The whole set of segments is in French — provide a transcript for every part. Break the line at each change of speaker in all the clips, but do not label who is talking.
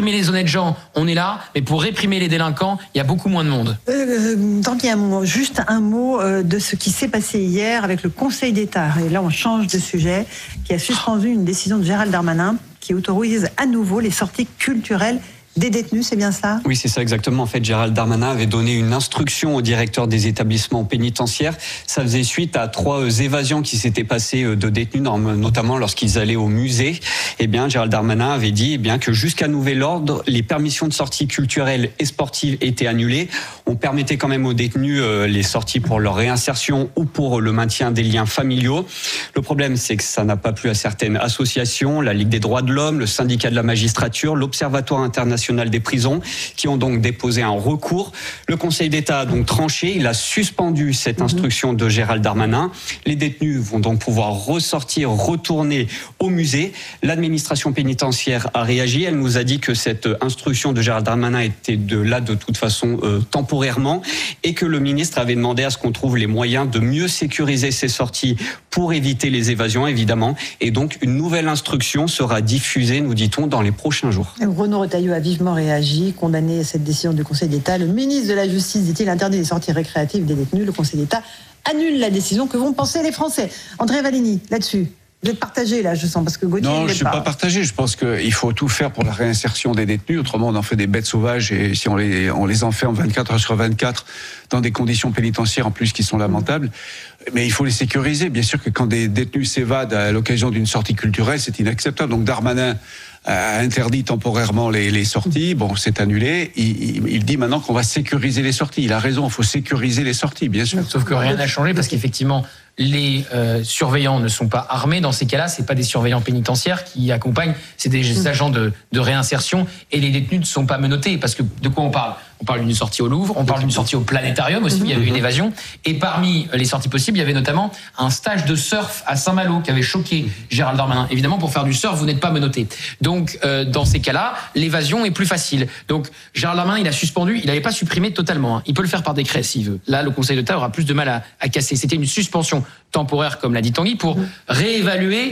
réprimer les honnêtes gens, on est là, mais pour réprimer les délinquants, il y a beaucoup moins de monde.
Tanguy, juste un mot de ce qui s'est passé hier avec le Conseil d'État. Et là, on change de sujet, qui a suspendu une décision de Gérald Darmanin qui autorise à nouveau les sorties culturelles des détenus, c'est bien ça ?
Oui, c'est ça exactement. En fait, Gérald Darmanin avait donné une instruction au directeur des établissements pénitentiaires. Ça faisait suite à 3 évasions qui s'étaient passées de détenus, notamment lorsqu'ils allaient au musée. Eh bien, Gérald Darmanin avait dit que jusqu'à nouvel ordre, les permissions de sortie culturelles et sportives étaient annulées. On permettait quand même aux détenus les sorties pour leur réinsertion ou pour le maintien des liens familiaux. Le problème, c'est que ça n'a pas plu à certaines associations, la Ligue des droits de l'homme, le syndicat de la magistrature, l'Observatoire international des prisons, qui ont donc déposé un recours. Le Conseil d'État a donc tranché, il a suspendu cette instruction de Gérald Darmanin. Les détenus vont donc pouvoir ressortir, retourner au musée. L'administration pénitentiaire a réagi, elle nous a dit que cette instruction de Gérald Darmanin était de toute façon temporairement, et que le ministre avait demandé à ce qu'on trouve les moyens de mieux sécuriser ces sorties pour éviter les évasions, évidemment. Et donc, une nouvelle instruction sera diffusée, nous dit-on, dans les prochains jours.
Renaud Retailleau a vivement réagi, condamné cette décision du Conseil d'État. Le ministre de la Justice, dit-il, interdit les sorties récréatives des détenus. Le Conseil d'État annule la décision. Que vont penser les Français ? André Valigny, là-dessus. Vous êtes partagé, là, je sens, parce que Gauthier...
Non, je ne suis pas partagé. Je pense qu'il faut tout faire pour la réinsertion des détenus. Autrement, on en fait des bêtes sauvages, et si on les enferme 24 heures sur 24 dans des conditions pénitentiaires, en plus, qui sont lamentables. Mais il faut les sécuriser. Bien sûr que quand des détenus s'évadent à l'occasion d'une sortie culturelle, c'est inacceptable. Donc Darmanin a interdit temporairement les sorties. Bon, c'est annulé. Il dit maintenant qu'on va sécuriser les sorties. Il a raison, il faut sécuriser les sorties, bien sûr.
Sauf que rien n'a changé, parce qu'effectivement, les surveillants ne sont pas armés. Dans ces cas-là, c'est pas des surveillants pénitentiaires qui accompagnent, c'est des agents de réinsertion, et les détenus ne sont pas menottés. Parce que de quoi on parle ? On parle d'une sortie au Louvre, on parle d'une sortie au Planétarium aussi, il y avait une évasion. Et parmi les sorties possibles, il y avait notamment un stage de surf à Saint-Malo qui avait choqué Gérald Darmanin. Évidemment, pour faire du surf, vous n'êtes pas menotté. Donc, dans ces cas-là, l'évasion est plus facile. Donc, Gérald Darmanin, il a suspendu, il n'avait pas supprimé totalement. Il peut le faire par décret s'il veut. Là, le Conseil d'État aura plus de mal à casser. C'était une suspension temporaire, comme l'a dit Tanguy, pour réévaluer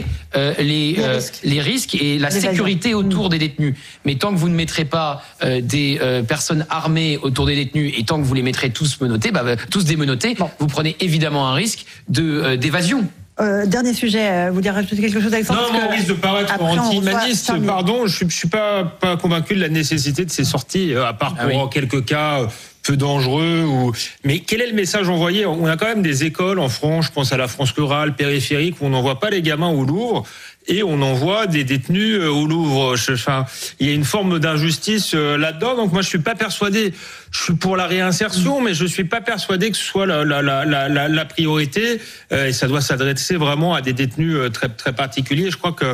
les risques et la sécurité autour des détenus. Mais tant que vous ne mettrez pas des personnes armées autour des détenus, et tant que vous les mettrez tous menottés, tous démenottés, vous prenez évidemment un risque d'évasion.
Dernier sujet, vous voulez rajouter quelque chose, Alexandre?
Non, on risque de paraître anti-humaniste. Pardon, je ne suis pas convaincu de la nécessité de ces sorties, à part pour quelques cas peu dangereux. Mais quel est le message envoyé ? On a quand même des écoles en France, je pense à la France rurale, périphérique, où on n'envoie pas les gamins au Louvre, et on envoie des détenus au Louvre. Il y a une forme d'injustice là-dedans. Donc moi, je suis pas persuadé. Je suis pour la réinsertion, mais je suis pas persuadé que ce soit la priorité. Et ça doit s'adresser vraiment à des détenus très très particuliers. Je crois que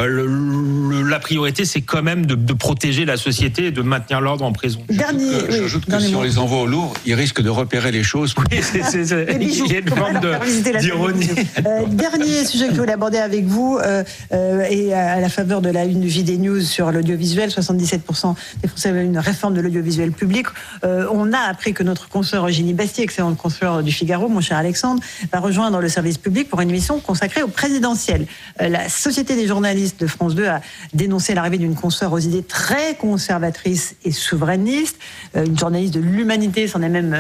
la priorité, c'est quand même de protéger la société et de maintenir l'ordre en prison.
J'ajoute que si on les envoie au Louvre, ils risquent de repérer les choses.
Oui, il y a une forme d'ironie.
Dernier sujet que je voulais aborder avec vous, et à la faveur de la une du JD News sur l'audiovisuel, 77% des Français veulent une réforme de l'audiovisuel public. On a appris que notre consoeur Eugénie Bastier, excellente consoeur du Figaro, mon cher Alexandre, va rejoindre le service public pour une émission consacrée au présidentiel. La Société des journalistes de France 2 a dénoncé l'arrivée d'une consoeur aux idées très conservatrices et souverainistes. Une journaliste de l'Humanité s'en est même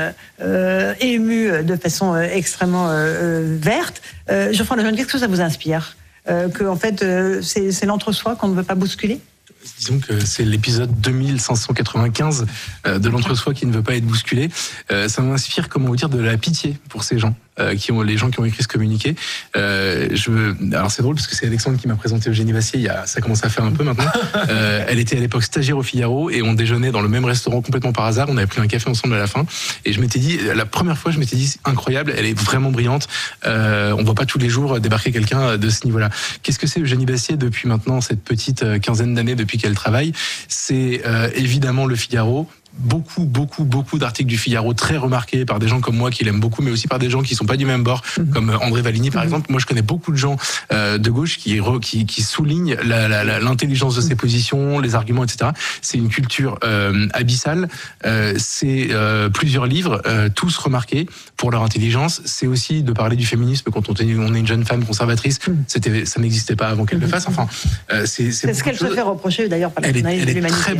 émue de façon extrêmement verte. Geoffroy Lejeune, qu'est-ce que ça vous inspire ? Que en fait, c'est l'entre-soi qu'on ne veut pas bousculer ?
Disons que c'est l'épisode 2595 de l'entre-soi qui ne veut pas être bousculé. Ça m'inspire, comment vous dire, de la pitié pour ces gens. Les gens qui ont écrit ce communiqué. Alors c'est drôle parce que c'est Alexandre qui m'a présenté Eugénie Bastier, ça commence à faire un peu maintenant. Elle était à l'époque stagiaire au Figaro et on déjeunait dans le même restaurant complètement par hasard. On avait pris un café ensemble à la fin et je m'étais dit, la première fois, c'est incroyable, elle est vraiment brillante. On voit pas tous les jours débarquer quelqu'un de ce niveau-là. Qu'est-ce que c'est Eugénie Bastier depuis maintenant cette petite quinzaine d'années depuis qu'elle travaille? C'est évidemment le Figaro. Beaucoup d'articles du Figaro très remarqués par des gens comme moi qui l'aiment beaucoup, mais aussi par des gens qui sont pas du même bord, comme André Valigny par exemple. Moi je connais beaucoup de gens de gauche qui soulignent l'intelligence de ses positions, les arguments, etc. C'est une culture abyssale. C'est plusieurs livres, tous remarqués pour leur intelligence. C'est aussi de parler du féminisme quand on est une jeune femme conservatrice. Ça n'existait pas avant qu'elle le fasse. Enfin, c'est
ce qu'elle se fait reprocher d'ailleurs par la journaliste de l'Humanité.